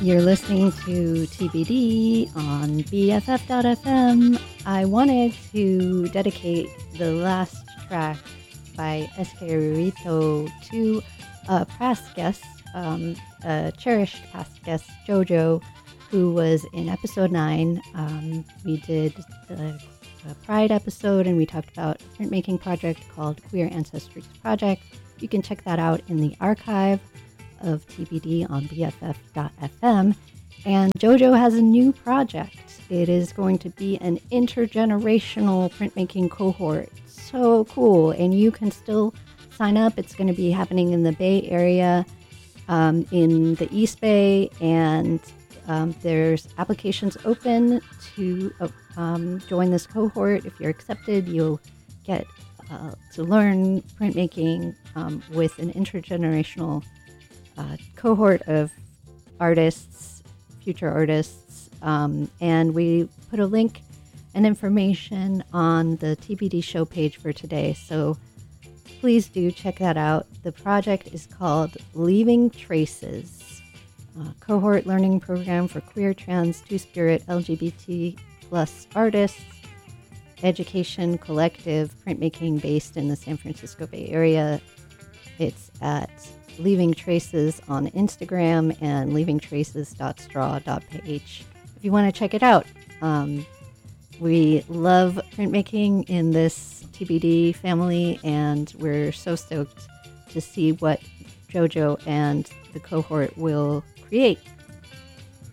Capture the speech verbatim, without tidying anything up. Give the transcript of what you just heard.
You're listening to T B D on B F F dot F M. I wanted to dedicate the last track by S K Rurito to a past guest, um, a cherished past guest, JoJo, who was in episode nine. Um, we did the uh, Pride episode, and we talked about a printmaking project called Queer Ancestries Project. You can check that out in the archive of T B D on B F F dot F M. And JoJo has a new project. It is going to be an intergenerational printmaking cohort. So cool. And you can still sign up. It's going to be happening in the Bay Area, um, in the East Bay, and um, there's applications open to uh, um, join this cohort. If you're accepted, you'll get uh, to learn printmaking um, with an intergenerational Uh, cohort of artists, future artists, um, and we put a link and information on the T B D show page for today, so please do check that out. The project is called Leaving Traces, a cohort learning program for queer, trans, two-spirit, L G B T plus artists, education collective, printmaking based in the San Francisco Bay Area. It's at Leaving Traces on Instagram and leaving traces dot straw dot page if you want to check it out. Um, we love printmaking in this T B D family, and we're so stoked to see what JoJo and the cohort will create.